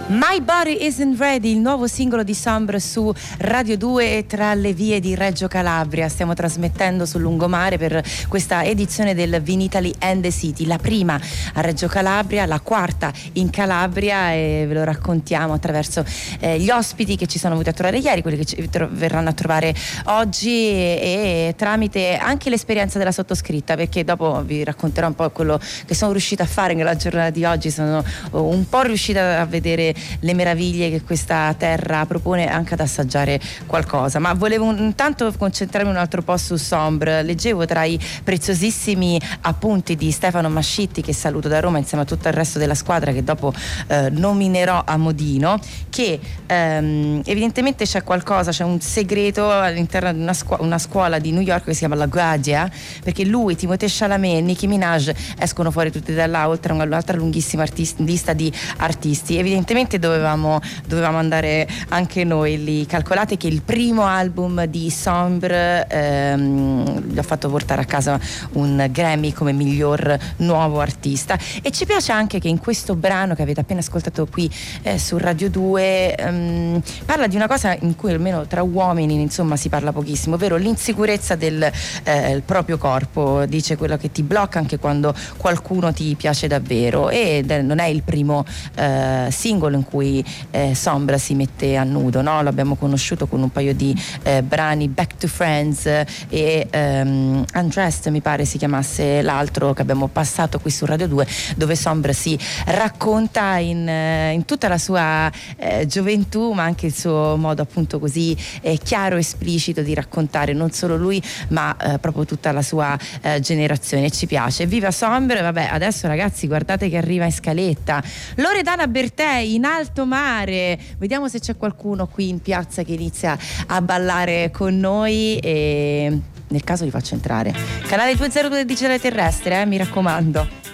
My Body Isn't Ready, il nuovo singolo di Sombre su Radio 2 e tra le vie di Reggio Calabria. Stiamo trasmettendo sul lungomare per questa edizione del Vinitaly and the City, la prima a Reggio Calabria, la quarta in Calabria, e ve lo raccontiamo attraverso gli ospiti che ci sono venuti a trovare ieri, quelli che ci verranno a trovare oggi e tramite anche l'esperienza della sottoscritta, perché dopo vi racconterò un po' quello che sono riuscita a fare nella giornata di oggi. Sono un po' riuscita a vedere le meraviglie che questa terra propone, anche ad assaggiare qualcosa, ma volevo intanto concentrarmi un altro po' su Sombre. Leggevo tra i preziosissimi appunti di Stefano Mascitti, che saluto da Roma insieme a tutto il resto della squadra che dopo nominerò a Modino, che evidentemente c'è qualcosa, c'è un segreto all'interno di una scuola di New York che si chiama La Guardia, perché lui, Timothée Chalamet e Nicki Minaj escono fuori tutti da là, oltre a un'altra lunghissima lista di artisti. Evidentemente dovevamo andare anche noi lì. Calcolate che il primo album di Sombre gli ha fatto portare a casa un Grammy come miglior nuovo artista, e ci piace anche che in questo brano che avete appena ascoltato qui su Radio 2 parla di una cosa in cui almeno tra uomini insomma si parla pochissimo, ovvero l'insicurezza del proprio corpo. Dice quello che ti blocca anche quando qualcuno ti piace davvero, e non è il primo singolo in cui Sombra si mette a nudo, no? L'abbiamo conosciuto con un paio di brani, Back to Friends e Undressed mi pare si chiamasse l'altro, che abbiamo passato qui su Radio 2, dove Sombra si racconta in tutta la sua gioventù, ma anche il suo modo appunto così chiaro e esplicito di raccontare non solo lui ma proprio tutta la sua generazione. Ci piace, viva Sombra. Vabbè, adesso ragazzi guardate che arriva in scaletta Loredana Bertè in alto mare. Vediamo se c'è qualcuno qui in piazza che inizia a ballare con noi, e nel caso li faccio entrare. Canale 202 del Digitale Terrestre, mi raccomando.